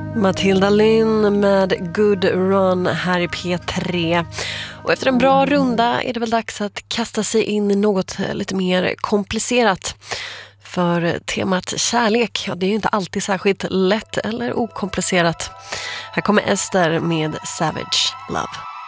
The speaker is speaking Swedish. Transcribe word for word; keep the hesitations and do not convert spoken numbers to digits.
Matilda Lynn med Good Run här i P tre. Och efter en bra runda är det väl dags att kasta sig in i något lite mer komplicerat. För temat kärlek, ja, det är ju inte alltid särskilt lätt eller okomplicerat. Här kommer Ester med Savage Love.